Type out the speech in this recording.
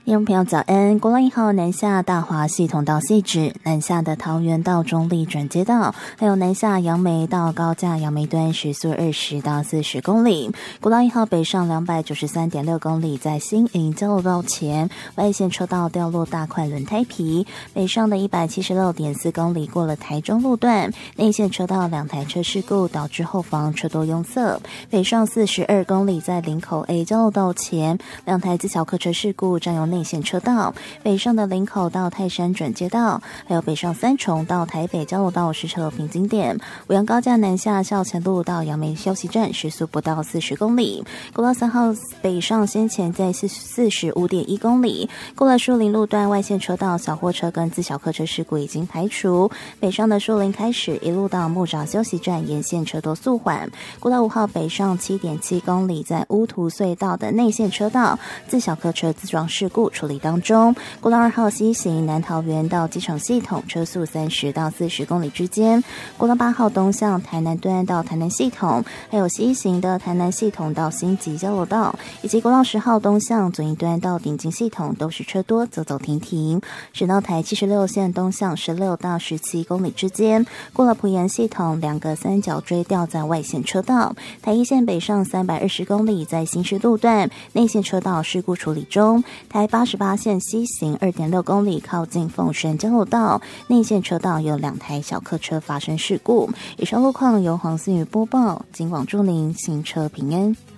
听众朋友早安，国道1号南下大华系统到汐止，南下的桃园到中立转接道，还有南下杨梅到高架杨梅端时速20到40公里。国道1号北上293.6公里，在新营交流道前外线车道掉落大块轮胎皮，北上的176.4公里过了台中路段，内线车道2台车事故导致后方车多拥塞，北上42公里在林口 A 交流道前2台自小客车事故占用内线车道，北上的林口到泰山转接道，还有北上三重到台北交流道实车平经点，五杨高架南下校前路到杨梅休息站时速不到40公里。国道3号北上先前在45.1公里，过了树林路段外线车道小货车跟自小客车事故已经排除，北上的树林开始一路到木栅休息站沿线车多速缓。国道5号北上7.7公里，在乌涂隧道的内线车道自小客车自撞事故处理当中。国道2号西行南桃园到机场系统车速30到40公里之间。国道8号东向台南端到台南系统，还有西行的台南系统到新集交流道，以及国道10号东向左营端到顶金系统都是车多走走停停。省道台76线东向16到17公里之间，过了埔盐系统2个三角锥掉在外线车道。台一线北上320公里，在新市路段内线车道事故处理中。台88线西行2.6公里，靠近凤山交流道内线车道有2台小客车发生事故。以上路况由黄思雨播报，警广祝您行车平安。